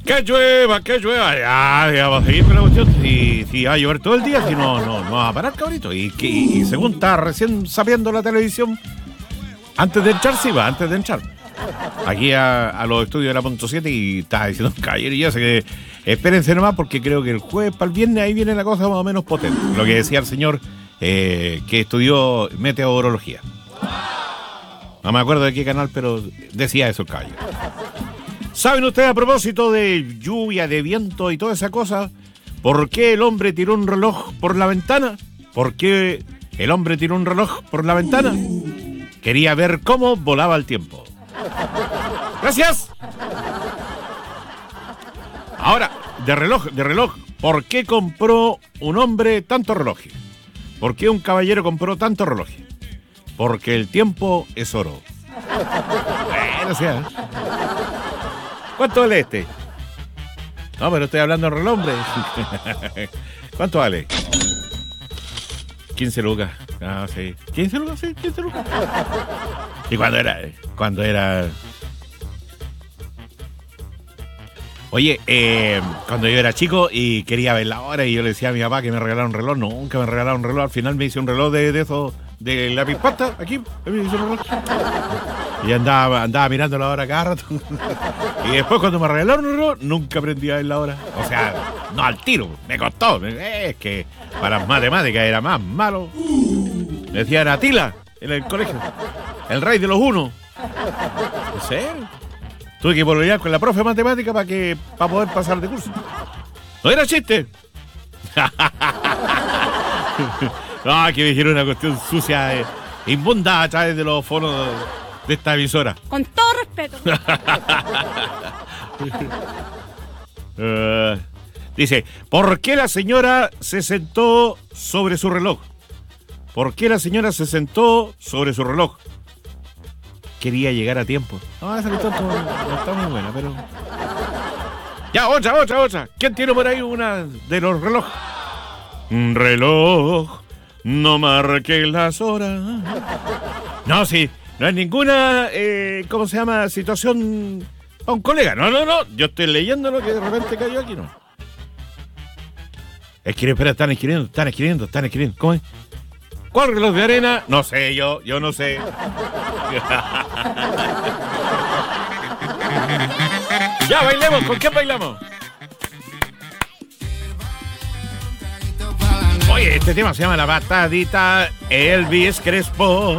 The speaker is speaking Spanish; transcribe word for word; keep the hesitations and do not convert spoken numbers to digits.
Que llueva, que llueva. Ya, ya va a seguir con la cuestión. Si, si va a llover todo el día, si no, no, no va a parar, cabrito. Y, que, y según está recién sabiendo la televisión, antes de entrar, sí va, antes de entrar. Aquí a, a los estudios de la Punto siete y está diciendo caballero y yo sé que espérense nomás porque creo que el jueves para el viernes ahí viene la cosa más o menos potente. Lo que decía el señor eh, que estudió meteorología. No me acuerdo de qué canal, pero decía eso el caballero. ¿Saben ustedes a propósito de lluvia, de viento y toda esa cosa? ¿Por qué el hombre tiró un reloj por la ventana? ¿Por qué el hombre tiró un reloj por la ventana? Quería ver cómo volaba el tiempo. Gracias. Ahora, de reloj, de reloj, ¿por qué compró un hombre tantos relojes? ¿Por qué un caballero compró tantos relojes? Porque el tiempo es oro. Bueno, o sea, ¿cuánto vale este? No, pero estoy hablando de reloj, hombre. ¿Cuánto vale? quince lucas. Ah, sí. ¿quince lucas? Sí, quince lucas. ¿Y cuándo era? Cuando era... Oye, eh, cuando yo era chico y quería ver la hora y yo le decía a mi papá que me regalara un reloj, nunca me regalaron un reloj. Al final me hice un reloj de, de esos, de lápiz pasta, aquí, me hice un reloj. Y andaba, andaba mirando la hora cada rato. Y después cuando me regalaron un reloj, nunca aprendí a ver la hora. O sea, no al tiro, me costó. Es que para las matemáticas era más malo. Me decían Atila en el colegio, el rey de los unos. ¿En serio? Tuve que pololear con la profe de matemática para que para poder pasar de curso. ¿No era chiste? No, que me dijeron una cuestión sucia, eh, inmunda a través de los foros de esta emisora. Con todo respeto. uh, dice, ¿por qué la señora se sentó sobre su reloj? ¿Por qué la señora se sentó sobre su reloj? Quería llegar a tiempo. No, esa cuestión no, no está muy buena, pero... Ya, otra, otra, otra. ¿Quién tiene por ahí una de los relojes? Un reloj, no marque las horas. No, sí, no hay ninguna, eh, ¿cómo se llama? Situación a un colega. No, no, no, yo estoy leyendo lo que de repente cayó aquí, ¿no? Escribe, espera, están escribiendo, están escribiendo, están escribiendo. ¿Cómo es? ¿Cuál reloj de arena? No sé, yo, yo no sé. Ya, bailemos, ¿con quién bailamos? Oye, este tema se llama La Patadita Elvis Crespo.